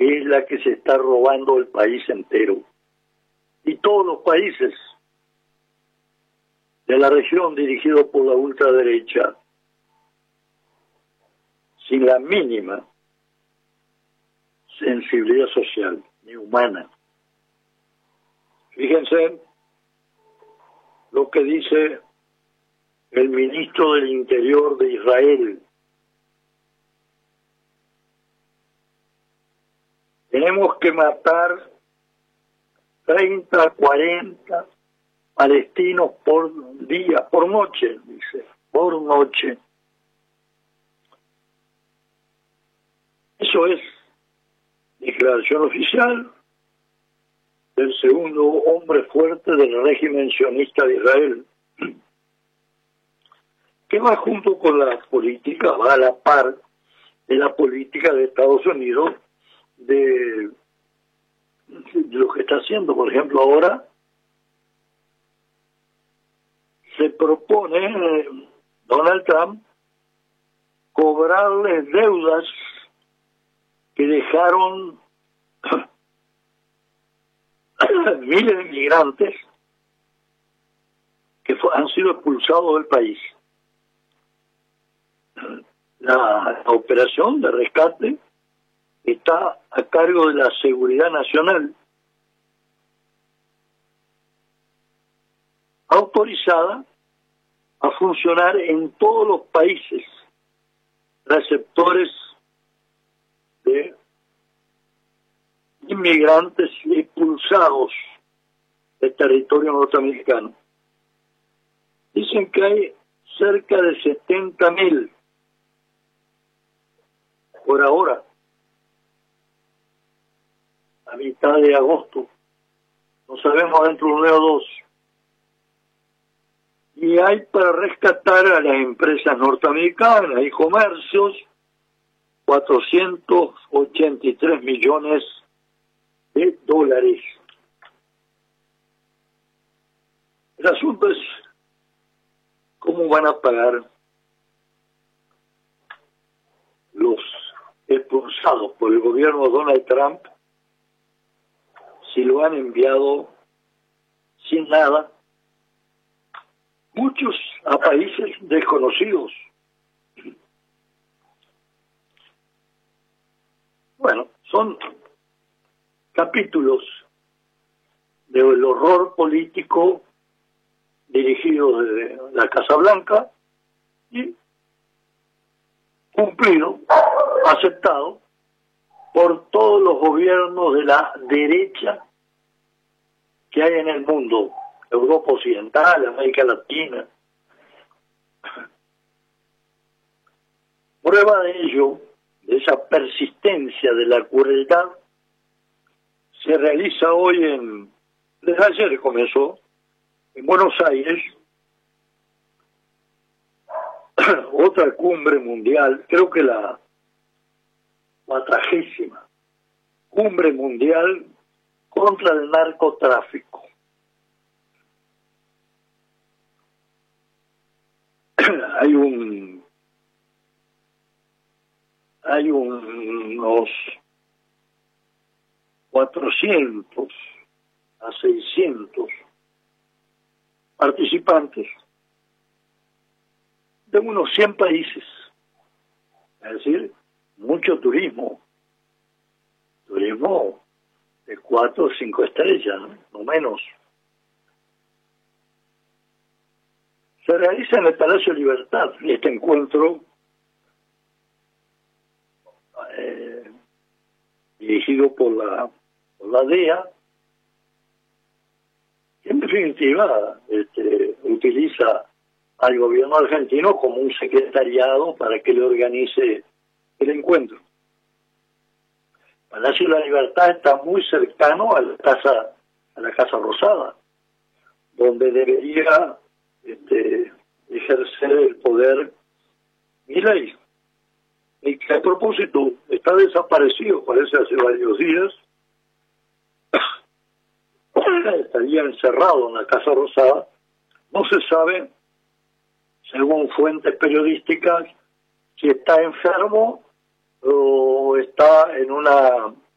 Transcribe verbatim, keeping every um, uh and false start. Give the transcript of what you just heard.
es la que se está robando el país entero. Y todos los países de la región dirigidos por la ultraderecha, sin la mínima sensibilidad social ni humana. Fíjense lo que dice el ministro del Interior de Israel. Tenemos que matar treinta, cuarenta palestinos por día, por noche, dice, por noche. Eso es declaración oficial del segundo hombre fuerte del régimen sionista de Israel, que va junto con la política, va a la par de la política de Estados Unidos, de, de lo que está haciendo. Por ejemplo, ahora se propone eh, Donald Trump cobrarles deudas que dejaron miles de migrantes que fue, han sido expulsados del país. La, la operación de rescate está a cargo de la Seguridad Nacional, autorizada a funcionar en todos los países receptores de inmigrantes expulsados del territorio norteamericano. Dicen que hay cerca de setenta mil por ahora, a mitad de agosto. No sabemos dentro de un mes o dos. Y hay para rescatar a las empresas norteamericanas y comercios cuatrocientos ochenta y tres millones de dólares. El asunto es cómo van a pagar los expulsados por el gobierno de Donald Trump si lo han enviado sin nada, muchos a países desconocidos. Bueno, son capítulos del horror político dirigido desde la Casa Blanca y cumplido, aceptado por todos los gobiernos de la derecha que hay en el mundo, Europa Occidental, América Latina. Prueba de ello, de esa persistencia de la crueldad, se realiza hoy en, desde ayer comenzó, en Buenos Aires, otra cumbre mundial, creo que la cuadragésima cumbre mundial contra el narcotráfico. Hay un hay un, unos cuatrocientos a seiscientos participantes de unos cien países, es decir, mucho turismo, turismo de cuatro o cinco estrellas, ¿no? No menos. Se realiza en el Palacio Libertad este encuentro eh, dirigido por la, por la D E A, que en definitiva este, utiliza al gobierno argentino como un secretariado para que le organice el encuentro. Palacio de la Libertad está muy cercano a la casa, a la Casa Rosada, donde debería este, ejercer el poder Milei, y que a propósito está desaparecido, parece hace varios días. Estaría encerrado en la Casa Rosada. No se sabe, según fuentes periodísticas, si está enfermo o está en una